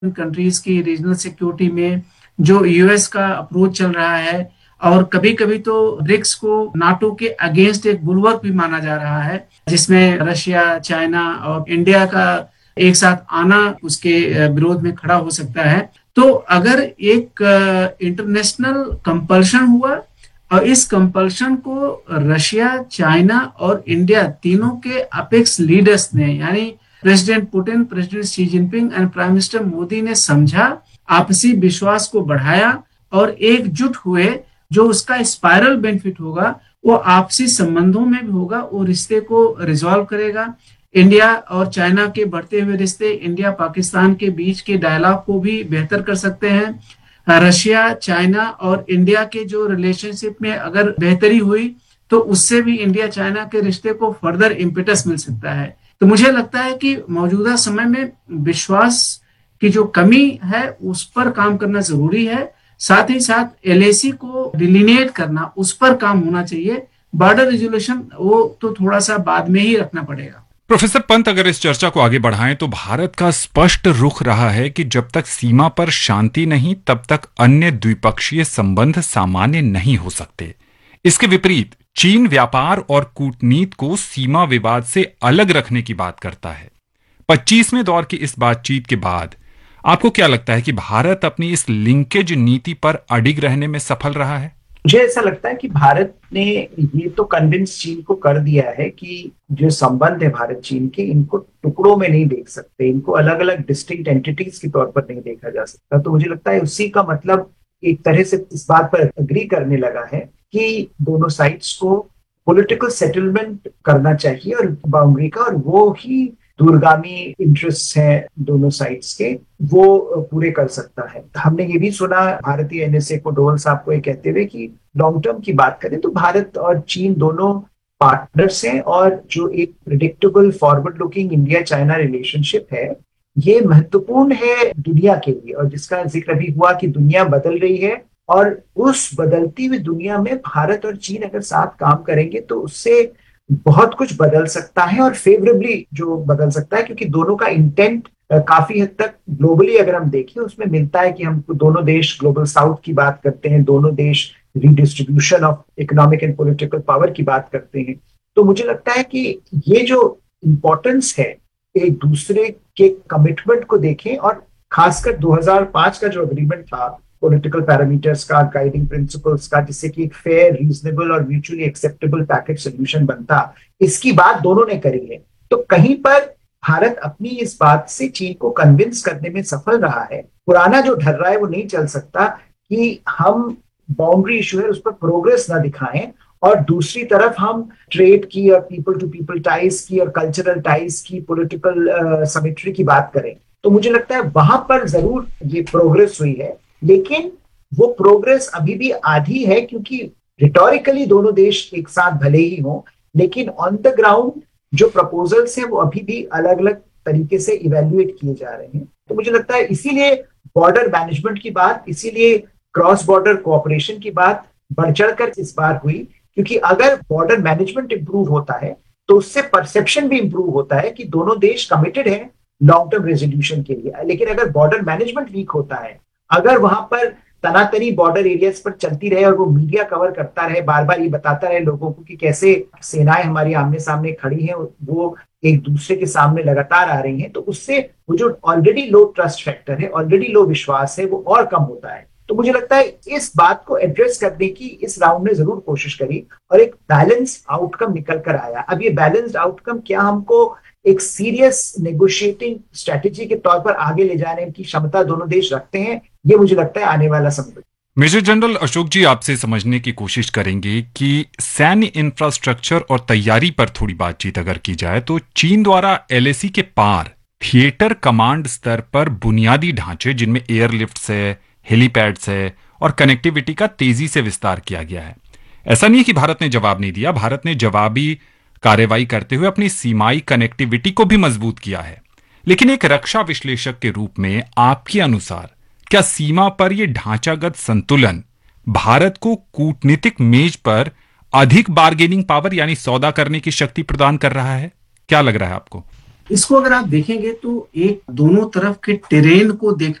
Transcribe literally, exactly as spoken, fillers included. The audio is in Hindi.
कंट्रीज की रीजनल सिक्योरिटी में जो यूएस का अप्रोच चल रहा है, और कभी कभी तो ब्रिक्स को नाटो के अगेंस्ट एक बुलवर्क भी माना जा रहा है, जिसमें रशिया, चाइना और इंडिया का एक साथ आना उसके विरोध में खड़ा हो सकता है। तो अगर एक इंटरनेशनल कंपल्शन हुआ और इस कंपल्शन को रशिया, चाइना और इंडिया तीनों के अपेक्स लीडर्स ने, यानी president Putin, president Xi Jinping and prime minister Modi ने समझा, आपसी विश्वास को बढ़ाया और एकजुट हुए, जो उसका स्पाइरल बेनिफिट होगा वो आपसी संबंधों में भी होगा, वो रिश्ते को रिजॉल्व करेगा। इंडिया और चाइना के बढ़ते हुए रिश्ते, इंडिया पाकिस्तान के बीच के डायलॉग को भी बेहतर कर सकते हैं। रशिया, चाइना और इंडिया के जो रिलेशनशिप में अगर बेहतरी हुई तो उससे भी इंडिया चाइना के रिश्ते को फर्दर इम्पेटस मिल सकता है। तो मुझे लगता है कि मौजूदा समय में विश्वास की जो कमी है उस पर काम करना जरूरी है। साथ ही साथ एलएसी को डिलिनेट करना, उस पर काम होना चाहिए। बॉर्डर रिजोल्यूशन वो तो थोड़ा सा बाद में ही रखना पड़ेगा। प्रोफेसर पंत, अगर इस चर्चा को आगे बढ़ाएं तो भारत का स्पष्ट रुख रहा है कि जब तक सीमा पर शांति नहीं तब तक अन्य द्विपक्षीय संबंध सामान्य नहीं हो सकते। इसके विपरीत चीन व्यापार और कूटनीति को सीमा विवाद से अलग रखने की बात करता है। पच्चीसवें दौर की इस बातचीत के बाद आपको क्या लगता है कि भारत अपनी इस लिंकेज नीति पर अडिग रहने में सफल रहा है? मुझे ऐसा लगता है कि भारत ने ये तो कन्विंस चीन को कर दिया है कि जो संबंध है भारत चीन के, इनको टुकड़ों में नहीं देख सकते, इनको अलग अलग डिस्टिंक्ट एंटिटीज के तौर पर नहीं देखा जा सकता। तो मुझे लगता है उसी का मतलब एक तरह से इस बात पर अग्री करने लगा है कि दोनों साइड्स को पॉलिटिकल सेटलमेंट करना चाहिए और बाउंड्री का, और वो ही दूरगामी इंटरेस्ट है दोनों साइड्स के, वो पूरे कर सकता है। हमने ये भी सुना भारतीय एनएसए को, डोवल साहब को ये कहते हुए कि लॉन्ग टर्म की बात करें तो भारत और चीन दोनों पार्टनर्स हैं, और जो एक predictable forward looking India China relationship है ये महत्वपूर्ण है दुनिया के लिए, और जिसका जिक्र भी हुआ कि दुनिया बदल रही है, और उस बदलती हुई दुनिया में भारत और चीन अगर साथ काम करेंगे तो उससे बहुत कुछ बदल सकता है, और फेवरेबली जो बदल सकता है, क्योंकि दोनों का इंटेंट काफी हद तक ग्लोबली अगर हम देखें उसमें मिलता है कि हम दोनों देश ग्लोबल साउथ की बात करते हैं, दोनों देश redistribution of economic and political power की बात करते हैं। तो मुझे लगता है कि ये जो इम्पोर्टेंस है एक दूसरे के कमिटमेंट को देखें, और खासकर दो हज़ार पाँच का जो अग्रीमेंट था पॉलिटिकल पैरामीटर्स का, गाइडिंग प्रिंसिपल्स का, जिससे कि एक फेयर, रीजनेबल और म्यूचुअली एक्सेप्टेबल पैकेज सोल्यूशन बनता, इसकी बात दोनों ने करी है। तो कहीं पर भारत अपनी इस बात से चीन को कन्विंस करने में सफल रहा है। पुराना जो ढर्रा है वो नहीं चल सकता कि हम बाउंड्री इशू है उस पर प्रोग्रेस ना दिखाएं, और दूसरी तरफ हम ट्रेड की और पीपल टू पीपल टाइज की और कल्चरल टाइज की, पॉलिटिकल सिमेट्री की बात करें। तो मुझे लगता है वहां पर जरूर ये प्रोग्रेस हुई है, लेकिन वो प्रोग्रेस अभी भी आधी है, क्योंकि रिटोरिकली दोनों देश एक साथ भले ही हों, लेकिन ऑन द ग्राउंड जो प्रपोजल्स हैं वो अभी भी अलग अलग तरीके से इवेल्युएट किए जा रहे हैं। तो मुझे लगता है इसीलिए बॉर्डर मैनेजमेंट की बात, इसीलिए क्रॉस बॉर्डर कोऑपरेशन की बात बढ़ चढ़कर इस बार हुई, क्योंकि अगर बॉर्डर मैनेजमेंट इंप्रूव होता है तो उससे परसेप्शन भी इंप्रूव होता है कि दोनों देश कमिटेड हैं लॉन्ग टर्म रेजोल्यूशन के लिए। लेकिन अगर बॉर्डर मैनेजमेंट वीक होता है, अगर वहां पर तनातनी बॉर्डर एरियाज पर चलती रहे और वो मीडिया कवर करता रहे, बार बार ये बताता रहे लोगों को कि कैसे सेनाएं हमारी आमने सामने खड़ी हैं, वो एक दूसरे के सामने लगातार आ रही हैं, तो उससे वो जो ऑलरेडी लो ट्रस्ट फैक्टर है, ऑलरेडी लो विश्वास है, वो और कम होता है। तो मुझे लगता है इस बात को एड्रेस करने की इस राउंड ने जरूर कोशिश करी और एक बैलेंस आउटकम निकल कर आया। अब ये बैलेंस्ड आउटकम क्या हमको एक सीरियस नेगोशिएटिंग स्ट्रेटेजी के तौर पर आगे ले जाने की क्षमता दोनों देश रखते हैं, ये मुझे लगता है आने वाला समय। मेजर जनरल अशोक जी, आपसे समझने की कोशिश करेंगे कि सैन्य इंफ्रास्ट्रक्चर और तैयारी पर थोड़ी बातचीत अगर की जाए तो चीन द्वारा एलएसी के पार थिएटर कमांड स्तर पर बुनियादी ढांचे, जिनमें एयरलिफ्ट्स है, हेलीपैड्स है और कनेक्टिविटी का तेजी से विस्तार किया गया है। ऐसा नहीं कि भारत ने जवाब नहीं दिया, भारत ने जवाबी कार्रवाई करते हुए अपनी सीमाई कनेक्टिविटी को भी मजबूत किया है। लेकिन एक रक्षा विश्लेषक के रूप में आपके अनुसार क्या सीमा पर यह ढांचागत संतुलन भारत को कूटनीतिक मेज पर अधिक बार्गेनिंग पावर यानी सौदा करने की शक्ति प्रदान कर रहा है? क्या लग रहा है आपको? इसको अगर आप देखेंगे तो एक दोनों तरफ के टेरेन को देख